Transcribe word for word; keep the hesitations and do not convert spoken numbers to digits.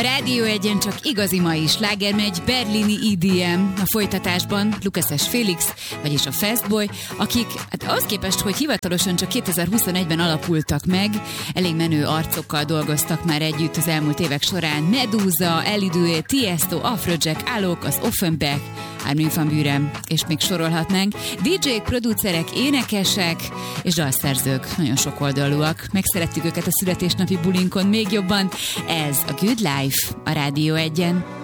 Rádió Egyen csak igazi mai sláger megy, berlini í dé em. A folytatásban Lukases Félix, vagyis a Fastboy, akik hát ahhoz képest, hogy hivatalosan csak kétezer-huszonegyben alapultak meg, elég menő arcokkal dolgoztak már együtt az elmúlt évek során. Medusa, Elidue, Tiesto, Afrojack, Alok, az Offenbach, Armin van Buuren, és még sorolhatnánk. dé dzsék, producerek, énekesek és dalszerzők, nagyon sokoldalúak. Megszerettük őket a születésnapi bulinkon még jobban. Ez a Good Life a Rádió Egyen.